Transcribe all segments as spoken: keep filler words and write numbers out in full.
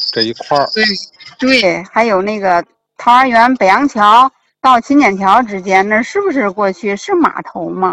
这一块儿。 对对，还有那个桃花源北洋桥到勤俭桥之间，那是不是过去是码头吗？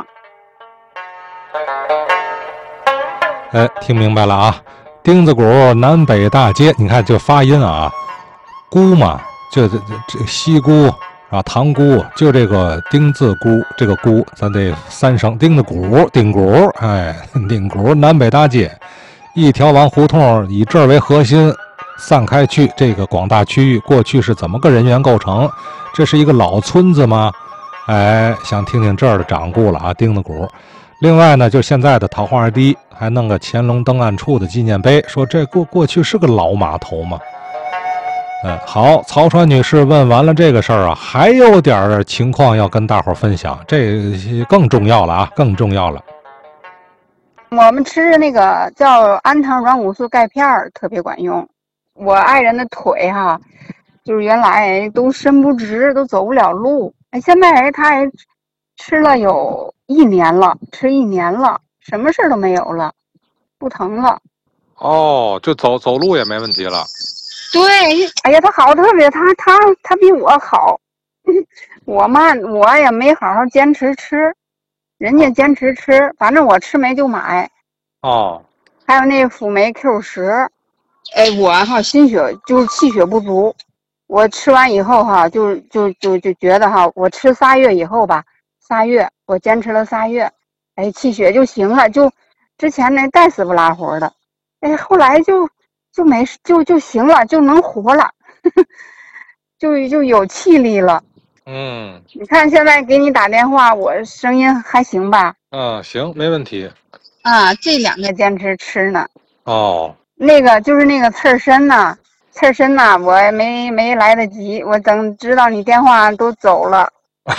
哎，听明白了啊！丁字谷南北大街，你看这发音啊，菇嘛，就这这这西菇啊，塘菇，就这个丁字菇，这个菇，咱得三声，丁字谷，丁谷，哎，丁谷南北大街，一条王胡同，以这儿为核心散开去，这个广大区域过去是怎么个人员构成？这是一个老村子吗？哎，想听听这儿的掌故了啊，丁字谷。另外呢，就现在的桃花二堤，还弄个乾隆登岸处的纪念碑，说这过过去是个老码头嘛。嗯，好，曹川女士问完了这个事儿啊，还有点情况要跟大伙分享，这更重要了啊，更重要了。 我们吃那个叫安糖软骨素钙片儿特别管用。我爱人的腿哈，就是原来都伸不直，都走不了路，哎，现在哎他还吃了有一年了，吃一年了，什么事都没有了，不疼了。 哦，就走走路也没问题了。 对，哎呀，他好特别，他他他比我好，我嘛我也没好好坚持吃，人家坚持吃，反正我吃没就买。 哦， 还有那辅酶 Q 十，哎，我哈心血就是气血不足，我吃完以后哈，就就就就觉得哈，我吃仨月以后吧，仨月我坚持了仨月，哎，气血就行了，就之前那带死不拉活的，哎，后来就就没就就行了，就能活了，呵呵就就有气力了。 嗯， 你看现在给你打电话，我声音还行吧？ 嗯，行，没问题。 啊，这两个坚持吃呢。 哦， 那个就是那个刺身呐，刺身呐，我没没来得及，我等知道你电话都走了，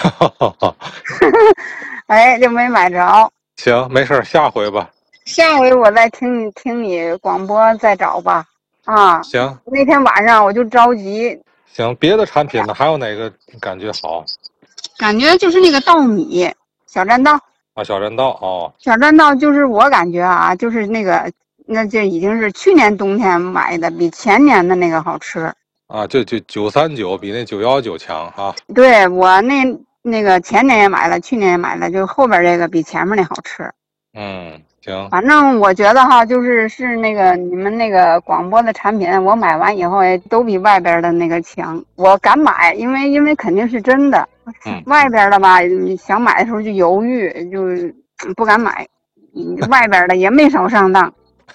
哎，就没买着。 行，没事，下回吧。 下回我再听你听你广播再找吧。啊， 行， 那天晚上我就着急。 行，别的产品呢，还有哪个感觉好？ 感觉就是那个稻米小栈道啊，小栈道哦， 小栈道就是我感觉啊，就是那个那就已经是去年冬天买的，比前年的那个好吃。 啊，就就九三九比那九幺九强啊。 对，我那那个前年也买了，去年也买了，就后边这个比前面那好吃。 嗯，行。 反正我觉得哈，就是是那个你们那个广播的产品，我买完以后也都比外边的那个强。我敢买，因为因为肯定是真的。 嗯， 外边的吧，你想买的时候就犹豫，就不敢买。外边的也没少上当。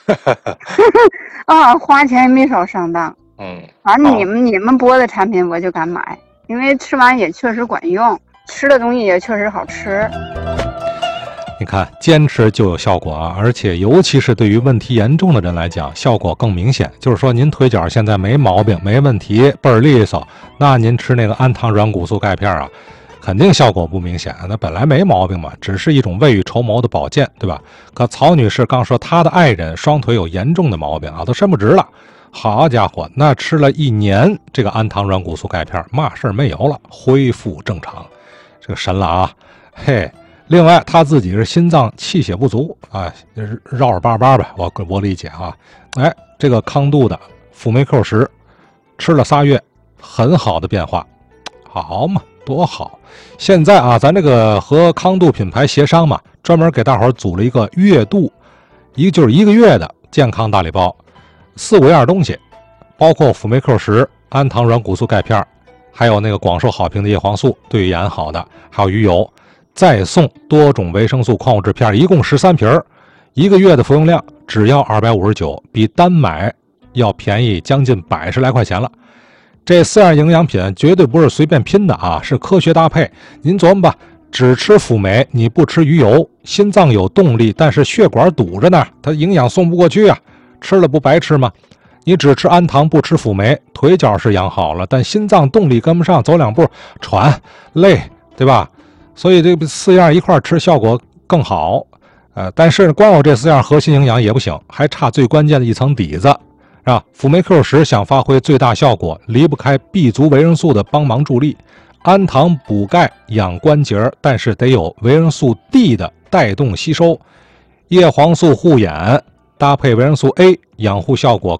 啊，花钱也没少上当。 嗯， 反正你们你们播的产品我就敢买，因为吃完也确实管用，吃的东西也确实好吃。 你看，坚持就有效果啊！而且，尤其是对于问题严重的人来讲，效果更明显。就是说，您腿脚现在没毛病、没问题，倍儿利索，那您吃那个安糖软骨素钙片啊，肯定效果不明显。那本来没毛病嘛，只是一种未雨绸缪的保健，对吧？可曹女士刚说她的爱人双腿有严重的毛病啊，都伸不直了。好家伙，那吃了一年这个安糖软骨素钙片，嘛事儿没有了，恢复正常，这个神了啊！嘿。另外，他自己是心脏气血不足啊，绕着巴巴呗，我我理解啊。哎，这个康度的辅酶 Q 十吃了仨月，很好的变化，好嘛，多好！现在啊，咱这个和康度品牌协商嘛，专门给大伙儿组了一个月度，一个就是一个月的健康大礼包，四五样东西，包括辅酶 Q 十、安糖软骨素钙片，还有那个广受好评的叶黄素，对眼好的，还有鱼油。再送多种维生素矿物质片，一共十三瓶，一个月的服用量只要二百五十九，比单买要便宜将近百十来块钱了。这四样营养品绝对不是随便拼的啊，是科学搭配。您琢磨吧，只吃辅酶，你不吃鱼油，心脏有动力，但是血管堵着呢，它营养送不过去啊，吃了不白吃吗？你只吃氨糖不吃辅酶，腿脚是养好了，但心脏动力跟不上，走两步喘累，对吧？所以这四样一块吃效果更好，呃，但是光有这四样核心营养也不行，还差最关键的一层底子，是吧？辅酶 Q 十想发挥最大效果，离不开 B 族维生素的帮忙助力，氨糖补钙养关节，但是得有维生素 D 的带动吸收，叶黄素护眼，搭配维生素 A 养护效果